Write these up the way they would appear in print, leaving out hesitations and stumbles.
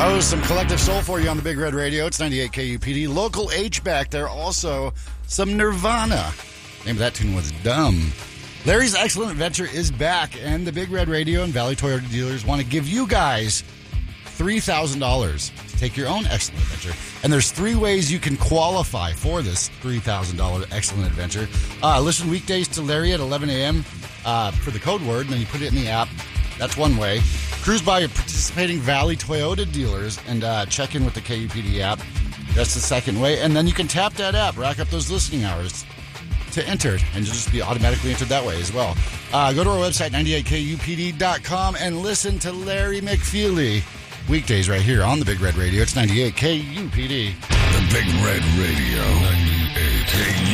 Oh, some Collective Soul for you on the Big Red Radio. It's 98 KUPD. Local H back there. Also, some Nirvana. The name of that tune was Dumb. Larry's Excellent Adventure is back, and the Big Red Radio and Valley Toyota dealers want to give you guys $3,000 to take your own Excellent Adventure. And there's 3 ways you can qualify for this $3,000 Excellent Adventure. Listen weekdays to Larry at 11 a.m. For the code word, and then you put it in the app. That's one way. Cruise by your participating Valley Toyota dealers and check in with the KUPD app. That's the second way. And then you can tap that app, rack up those listening hours to enter, and you'll just be automatically entered that way as well. Go to our website, 98kupd.com, and listen to Larry McFeely weekdays right here on the Big Red Radio. It's 98 KUPD. The Big Red Radio, 98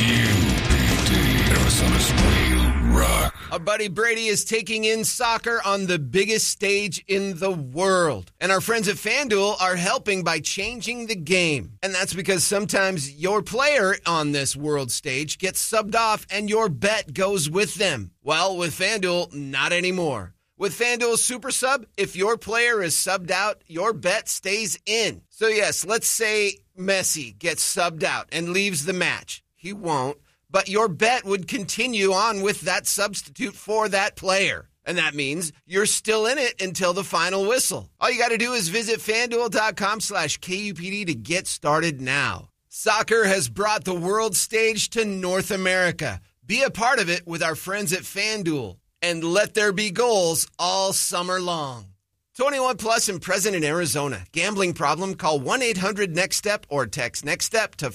KUPD, Arizona's real rock. Our buddy Brady is taking in soccer on the biggest stage in the world. And our friends at FanDuel are helping by changing the game. And that's because sometimes your player on this world stage gets subbed off and your bet goes with them. Well, with FanDuel, not anymore. With FanDuel Super Sub, if your player is subbed out, your bet stays in. So yes, let's say Messi gets subbed out and leaves the match. He won't. But your bet would continue on with that substitute for that player. And that means you're still in it until the final whistle. All you got to do is visit FanDuel.com/KUPD to get started now. Soccer has brought the world stage to North America. Be a part of it with our friends at FanDuel. And let there be goals all summer long. 21 plus and present in Arizona. Gambling problem? Call 1-800-NEXT-STEP or text NEXT-STEP to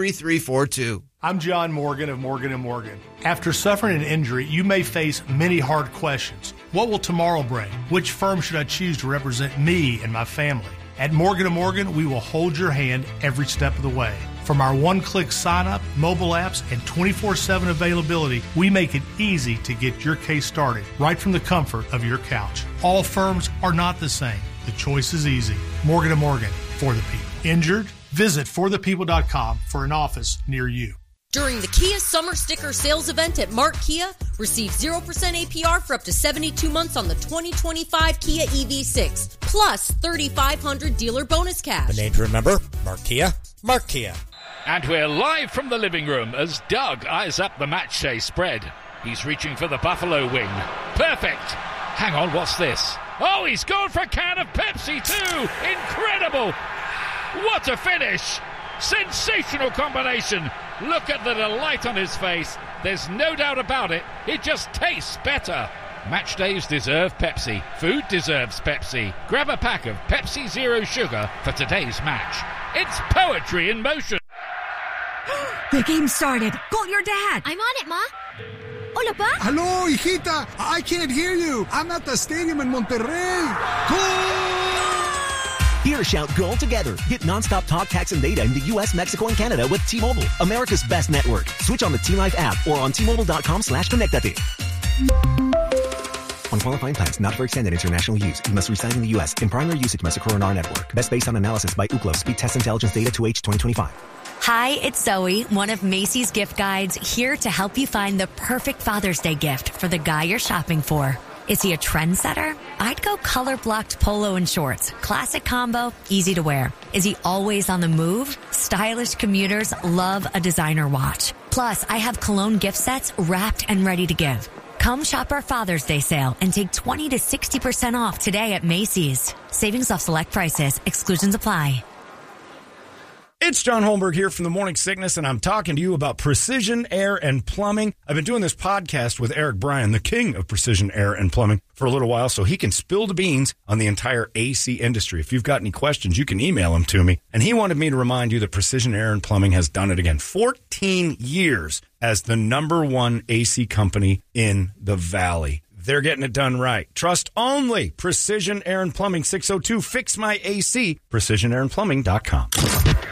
53342. I'm John Morgan of Morgan & Morgan. After suffering an injury, you may face many hard questions. What will tomorrow bring? Which firm should I choose to represent me and my family? At Morgan & Morgan, we will hold your hand every step of the way. From our one-click sign-up, mobile apps, and 24/7 availability, we make it easy to get your case started right from the comfort of your couch. All firms are not the same. The choice is easy. Morgan & Morgan, for the people. Injured? Visit forthepeople.com for an office near you. During the Kia Summer Sticker Sales Event at Mark Kia, receive 0% APR for up to 72 months on the 2025 Kia EV6, plus $3,500 dealer bonus cash. The name to remember, Mark Kia, Mark Kia. And we're live from the living room as Doug eyes up the match day spread. He's reaching for the Buffalo wing. Perfect! Hang on, what's this? Oh, he's gone for a can of Pepsi too! Incredible! What a finish! Sensational combination! Look at the delight on his face. There's no doubt about it. It just tastes better. Match days deserve Pepsi. Food deserves Pepsi. Grab a pack of Pepsi Zero Sugar for today's match. It's poetry in motion. The game started. Call your dad. I'm on it, Ma. Hola, Pa. Hello, hijita. I can't hear you. I'm at the stadium in Monterrey. Goal! Here, shout goal together. Get nonstop talk, text, and data in the U.S., Mexico, and Canada with T-Mobile, America's best network. Switch on the T-Life app or on T-Mobile.com/connectate. On qualifying plans, not for extended international use. You must reside in the U.S. In primary usage must occur on our network. Best based on analysis by Ookla. Speed Test Intelligence Data 2H 2025. Hi, it's Zoe, one of Macy's gift guides, here to help you find the perfect Father's Day gift for the guy you're shopping for. Is he a trendsetter? I'd go color-blocked polo and shorts. Classic combo, easy to wear. Is he always on the move? Stylish commuters love a designer watch. Plus, I have cologne gift sets wrapped and ready to give. Come shop our Father's Day sale and take 20 to 60% off today at Macy's. Savings off select prices. Exclusions apply. It's John Holmberg here from the Morning Sickness, and I'm talking to you about Precision Air and Plumbing. I've been doing this podcast with Eric Bryan, the king of Precision Air and Plumbing, for a little while, so he can spill the beans on the entire AC industry. If you've got any questions, you can email him to me. And he wanted me to remind you that Precision Air and Plumbing has done it again. 14 years as the #1 AC company in the Valley. They're getting it done right. Trust only Precision Air and Plumbing, 602-FIX-MY-AC, PrecisionAirandPlumbing.com.